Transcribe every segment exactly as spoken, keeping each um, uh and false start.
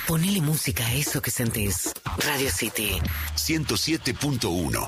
Ponele música a eso que sentís. Radio City ciento siete punto uno.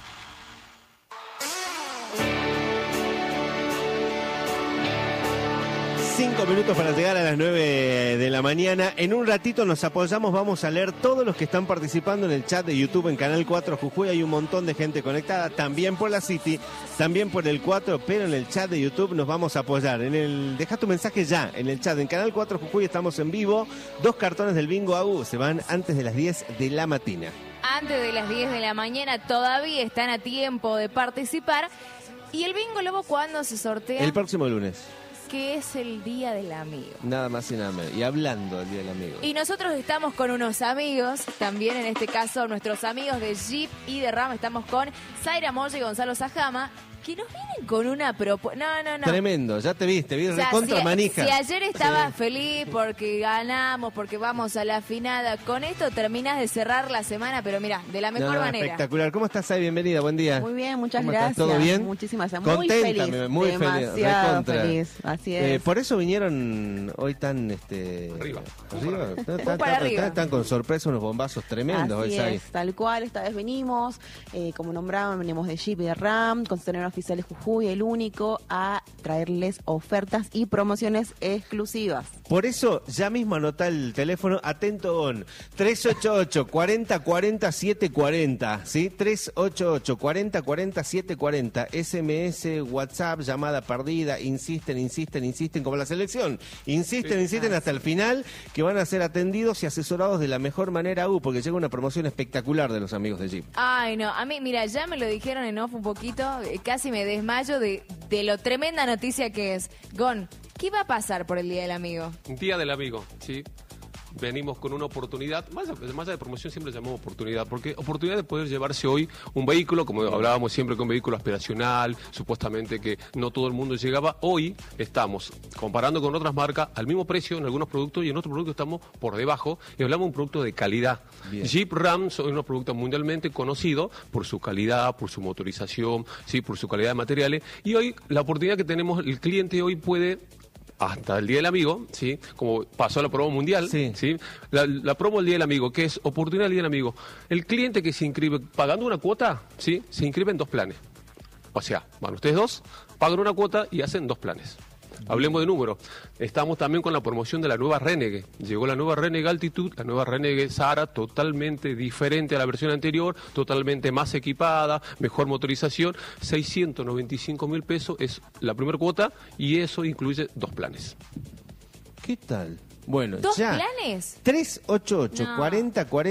Cinco minutos para llegar a las nueve de la mañana. En un ratito nos apoyamos, vamos a leer todos los que están participando en el chat de YouTube en Canal cuatro Jujuy. Hay un montón de gente conectada, también por la City, también por el cuatro, pero en el chat de YouTube nos vamos a apoyar. En el, deja tu mensaje ya en el chat. En Canal cuatro Jujuy estamos en vivo. Dos cartones del Bingo Agu se van antes de las diez de la mañana. Antes de las diez de la mañana todavía están a tiempo de participar. ¿Y el Bingo Lobo cuándo se sortea? El próximo lunes. Que es el Día del Amigo. Nada más y nada menos. Y hablando del Día del Amigo. Y nosotros estamos con unos amigos, también en este caso nuestros amigos de Jeep y de Ram. Estamos con Zaira Moya y Gonzalo Sajama, que nos vienen con una propuesta. No, no, no. Tremendo, ya te viste, vi o sea, recontra si, manija. Si ayer estaba sí. feliz porque ganamos, porque vamos a la finada, con esto terminás de cerrar la semana, pero mira, de la mejor no, manera. Espectacular. ¿Cómo estás, Zay? Bienvenida, buen día. Muy bien, muchas ¿Cómo gracias. estás? ¿Todo bien? Muchísimas gracias. Muy Contenta, feliz. muy feliz. Demasiado Recontra. feliz, así es. Eh, por eso vinieron hoy tan... este Arriba. arriba. Arriba. Están, para están- arriba. están con sorpresa, unos bombazos tremendos hoy, Así Zay. es, tal cual, esta vez venimos, eh, como nombraban, venimos de Jeep y de Ram, concesionario oficial de Jujuy, el único, a traerles ofertas y promociones exclusivas. Por eso, ya mismo anota el teléfono, atento on, tres ocho ocho, cuarenta cuarenta, setecientos cuarenta, ¿sí? tres ocho ocho, cuarenta cuarenta, setecientos cuarenta, S M S, WhatsApp, llamada perdida, insisten, insisten, insisten, como la selección, insisten, Sí. insisten hasta el final, que van a ser atendidos y asesorados de la mejor manera, uh, porque llega una promoción espectacular de los amigos de Jeep. Ay, no, a mí, mira, ya me lo dijeron en off un poquito, eh, casi me desmayo de, de lo tremenda noticia que es. Gon, ¿qué va a pasar por el Día del Amigo? Día del Amigo, ¿sí? Venimos con una oportunidad, más, más allá de promoción siempre llamamos oportunidad, porque oportunidad de poder llevarse hoy un vehículo, como hablábamos siempre, que un vehículo aspiracional, supuestamente que no todo el mundo llegaba. Hoy estamos comparando con otras marcas al mismo precio en algunos productos y en otros productos estamos por debajo y hablamos de un producto de calidad. Bien. Jeep Ram son unos productos mundialmente conocidos por su calidad, por su motorización, sí, por su calidad de materiales, y hoy la oportunidad que tenemos, el cliente hoy puede hasta el Día del Amigo, ¿sí? Como pasó la promo mundial, Sí. ¿sí? La, la promo del Día del Amigo, que es oportunidad del Día del Amigo. El cliente que se inscribe pagando una cuota, ¿sí? Se inscribe en dos planes. O sea, van ustedes dos, pagan una cuota y hacen dos planes. Hablemos de números. Estamos también con la promoción de la nueva Renegade. Llegó la nueva Renegade Altitude, la nueva Renegade Sahara, totalmente diferente a la versión anterior, totalmente más equipada, mejor motorización. seiscientos noventa y cinco mil pesos es la primera cuota y eso incluye dos planes. ¿Qué tal? Bueno, ¿Dos ya. planes? tres ocho ocho, No. cuarenta cuarenta